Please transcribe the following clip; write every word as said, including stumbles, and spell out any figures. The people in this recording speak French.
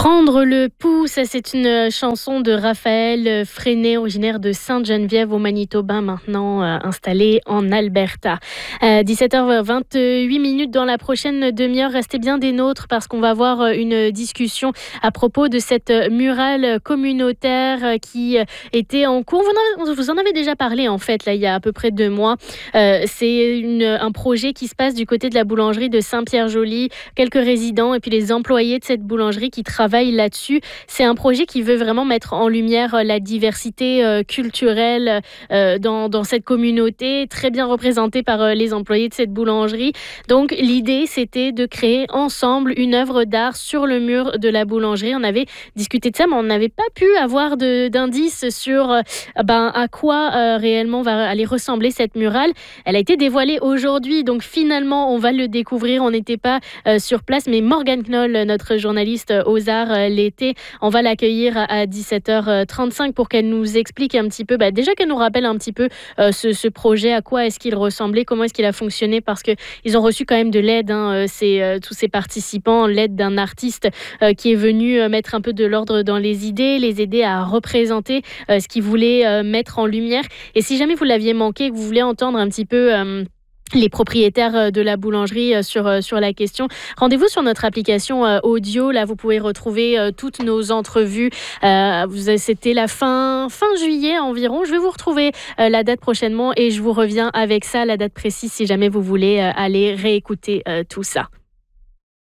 Prendre le pouls, ça c'est une chanson de Raphaël Freinet, originaire de Sainte-Geneviève au Manitoba, maintenant euh, installé en Alberta. Euh, dix-sept heures vingt-huit minutes dans la prochaine demi-heure, restez bien des nôtres parce qu'on va avoir une discussion à propos de cette murale communautaire qui était en cours. Vous en, vous en avez déjà parlé en fait, là il y a à peu près deux mois. Euh, c'est une, un projet qui se passe du côté de la boulangerie de Saint-Pierre-Joly, quelques résidents et puis les employés de cette boulangerie qui travaille là-dessus. C'est un projet qui veut vraiment mettre en lumière la diversité euh, culturelle euh, dans, dans cette communauté, très bien représentée par euh, les employés de cette boulangerie. Donc l'idée, c'était de créer ensemble une œuvre d'art sur le mur de la boulangerie. On avait discuté de ça, mais on n'avait pas pu avoir de, d'indices sur euh, ben, à quoi euh, réellement va aller ressembler cette murale. Elle a été dévoilée aujourd'hui, donc finalement, on va le découvrir. On n'était pas euh, sur place, mais Morgane Knoll, notre journaliste aux arts euh, l'été, on va l'accueillir à, à dix-sept heures trente-cinq pour qu'elle nous explique un petit peu, bah, déjà qu'elle nous rappelle un petit peu euh, ce, ce projet, à quoi est-ce qu'il ressemblait, comment est-ce qu'il a fonctionné, parce qu'ils ont reçu quand même de l'aide, hein, c'est, euh, tous ces participants, l'aide d'un artiste euh, qui est venu euh, mettre un peu de l'ordre dans les idées, les aider à représenter euh, ce qu'ils voulaient euh, mettre en lumière. Et si jamais vous l'aviez manqué, que vous voulez entendre un petit peu Euh, les propriétaires de la boulangerie sur, sur la question, rendez-vous sur notre application audio. Là, vous pouvez retrouver toutes nos entrevues. Euh, c'était la fin, fin juillet environ. Je vais vous retrouver la date prochainement et je vous reviens avec ça, la date précise, si jamais vous voulez aller réécouter tout ça.